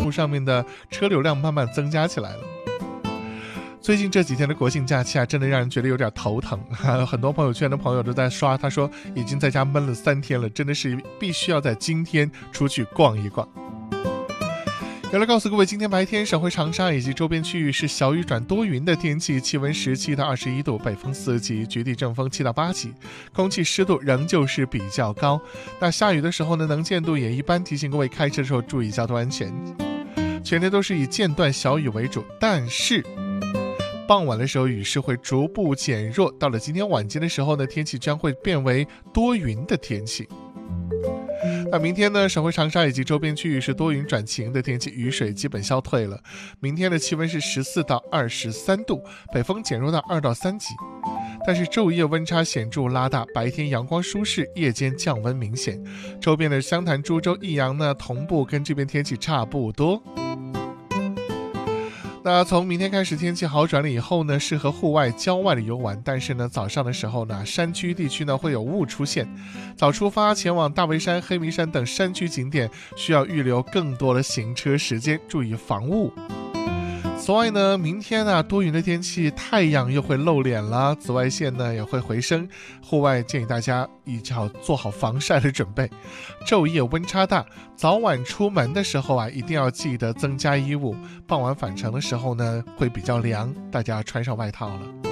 路上面的车流量慢慢增加起来了。最近这几天的国庆假期啊，真的让人觉得有点头疼很多朋友圈的朋友都在刷，他说已经在家闷了3天了，真的是必须要在今天出去逛一逛。要来告诉各位，今天白天省会长沙以及周边区域是小雨转多云的天气，气温17到21度，北风4级，局地阵风7到8级，空气湿度仍旧是比较高。那下雨的时候呢，能见度也一般，提醒各位开车的时候注意交通安全。全天都是以间断小雨为主，但是傍晚的时候雨势会逐步减弱，到了今天晚间的时候呢，天气将会变为多云的天气。那明天呢，省会长沙以及周边区域是多云转晴的天气，雨水基本消退了。明天的气温是14到23度，北风减弱到2到3级。但是昼夜温差显著拉大，白天阳光舒适，夜间降温明显。周边的湘潭、株洲、益阳呢，同步跟这边天气差不多。那从明天开始天气好转了以后呢，适合户外郊外的游玩，但是呢早上的时候呢，山区地区呢会有雾出现，早出发前往大围山、黑名山等山区景点需要预留更多的行车时间，注意防雾。此外呢，明天啊多云的天气，太阳又会露脸了，紫外线呢也会回升，户外建议大家一定要做好防晒的准备。昼夜温差大，早晚出门的时候啊，一定要记得增加衣物。傍晚返程的时候呢，会比较凉，大家要穿上外套了。